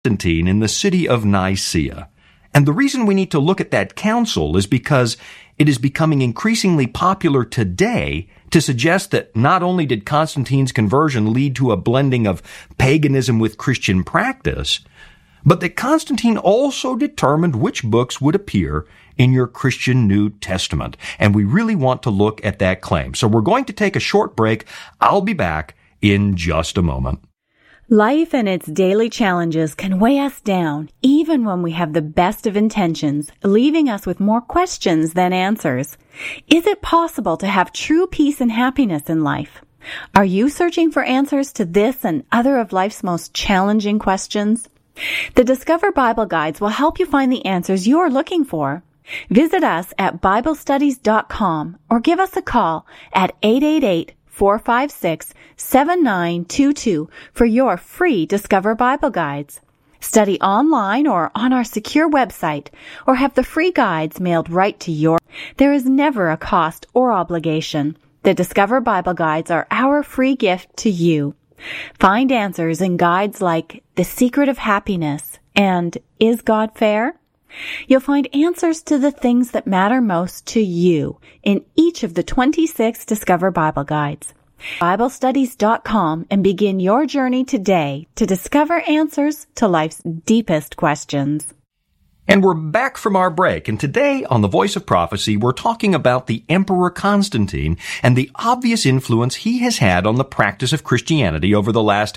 Constantine in the city of Nicaea. And the reason we need to look at that council is because it is becoming increasingly popular today to suggest that not only did Constantine's conversion lead to a blending of paganism with Christian practice, but that Constantine also determined which books would appear in your Christian New Testament. And we really want to look at that claim. So we're going to take a short break. I'll be back in just a moment. Life and its daily challenges can weigh us down, even when we have the best of intentions, leaving us with more questions than answers. Is it possible to have true peace and happiness in life? Are you searching for answers to this and other of life's most challenging questions? The Discover Bible Guides will help you find the answers you're looking for. Visit us at BibleStudies.com or give us a call at 888-456-7922 for your free Discover Bible Guides. Study online or on our secure website, or have the free guides mailed right to your. There is never a cost or obligation. The Discover Bible Guides are our free gift to you. Find answers in guides like The Secret of Happiness and Is God Fair? You'll find answers to the things that matter most to you in each of the 26 Discover Bible Guides. BibleStudies.com and begin your journey today to discover answers to life's deepest questions. And we're back from our break, and today on The Voice of Prophecy, we're talking about the Emperor Constantine and the obvious influence he has had on the practice of Christianity over the last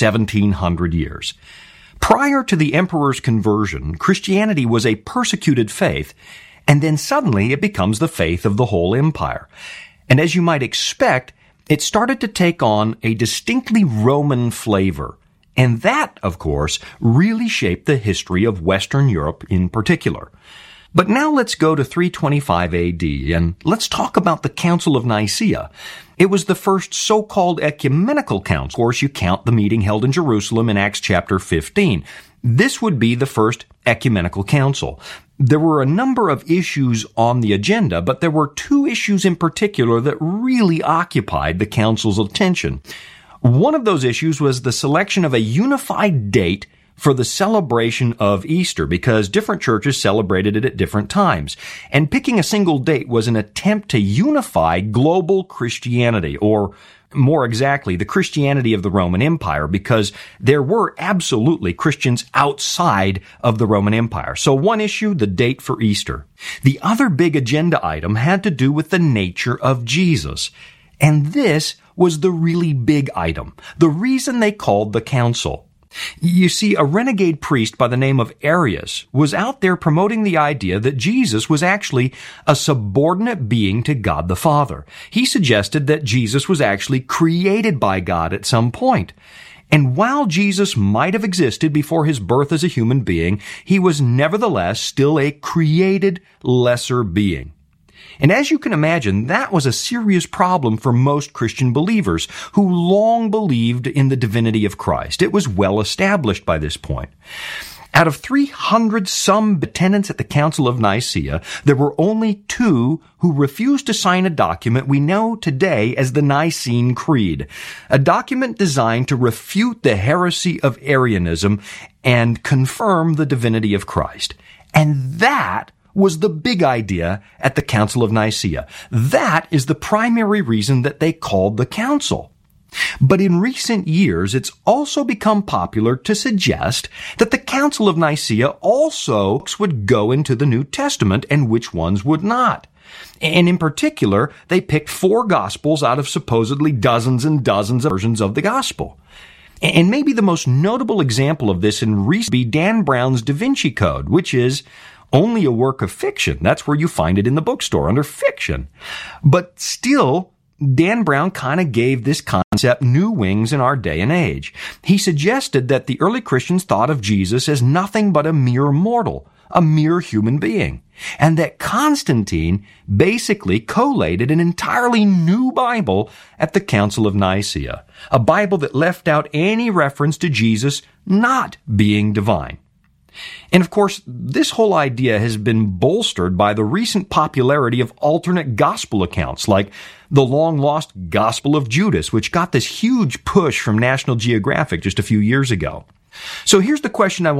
1700 years. Prior to the emperor's conversion, Christianity was a persecuted faith, and then suddenly it becomes the faith of the whole empire. And as you might expect, it started to take on a distinctly Roman flavor. And that, of course, really shaped the history of Western Europe in particular. But now let's go to 325 AD, and let's talk about the Council of Nicaea. It was the first so-called ecumenical council. Of course, you count the meeting held in Jerusalem in Acts chapter 15. This would be the first ecumenical council. There were a number of issues on the agenda, but there were two issues in particular that really occupied the council's attention. One of those issues was the selection of a unified date for the celebration of Easter, because different churches celebrated it at different times. And picking a single date was an attempt to unify global Christianity, or more exactly, the Christianity of the Roman Empire, because there were absolutely Christians outside of the Roman Empire. So one issue, the date for Easter. The other big agenda item had to do with the nature of Jesus. And this was the really big item, the reason they called the council. You see, a renegade priest by the name of Arius was out there promoting the idea that Jesus was actually a subordinate being to God the Father. He suggested that Jesus was actually created by God at some point. And while Jesus might have existed before his birth as a human being, he was nevertheless still a created lesser being. And as you can imagine, that was a serious problem for most Christian believers who long believed in the divinity of Christ. It was well established by this point. Out of 300-some attendants at the Council of Nicaea, there were only two who refused to sign a document we know today as the Nicene Creed, a document designed to refute the heresy of Arianism and confirm the divinity of Christ. And that was the big idea at the Council of Nicaea. That is the primary reason that they called the council. But in recent years, it's also become popular to suggest that the Council of Nicaea also would go into the New Testament and which ones would not. And in particular, they picked 4 Gospels out of supposedly dozens and dozens of versions of the Gospel. And maybe the most notable example of this in recent be Dan Brown's Da Vinci Code, which is only a work of fiction. That's where you find it in the bookstore under fiction. But still, Dan Brown kind of gave this concept new wings in our day and age. He suggested that the early Christians thought of Jesus as nothing but a mere mortal, a mere human being, and that Constantine basically collated an entirely new Bible at the Council of Nicaea, a Bible that left out any reference to Jesus not being divine. And of course, this whole idea has been bolstered by the recent popularity of alternate gospel accounts like the long-lost Gospel of Judas, which got this huge push from National Geographic just a few years ago. So here's the question I want